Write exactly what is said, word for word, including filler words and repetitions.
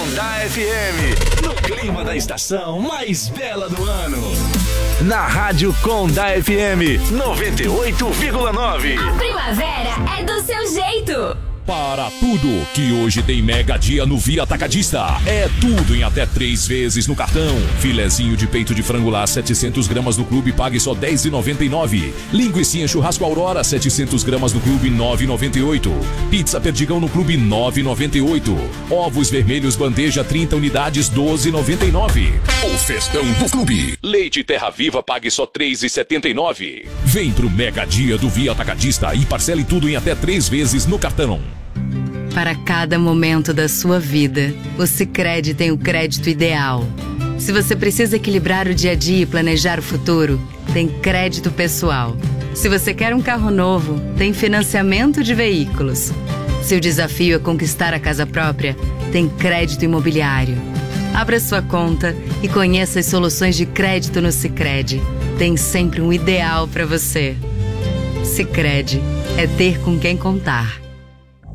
da F M. No clima da estação mais bela do ano. Na Rádio Com da F M noventa e oito vírgula nove. A primavera é do seu jeito. Para tudo que hoje tem mega dia no Via Atacadista. É tudo em até três vezes no cartão. Filezinho de peito de frango lá, setecentos gramas no clube, pague só dez reais e noventa e nove centavos. Linguicinha churrasco Aurora, setecentos gramas no clube, nove reais e noventa e oito centavos. Pizza Perdigão no clube, nove reais e noventa e oito centavos. Ovos vermelhos bandeja, trinta unidades, doze reais e noventa e nove centavos. O festão do clube. Leite Terra Viva, pague só três reais e setenta e nove centavos. Vem pro mega dia do Via Atacadista e parcele tudo em até três vezes no cartão. Para cada momento da sua vida, o Sicredi tem o crédito ideal. Se você precisa equilibrar o dia a dia e planejar o futuro, tem crédito pessoal. Se você quer um carro novo, tem financiamento de veículos. Se o desafio é conquistar a casa própria, tem crédito imobiliário. Abra sua conta e conheça as soluções de crédito no Sicredi. Tem sempre um ideal para você. Sicredi é ter com quem contar.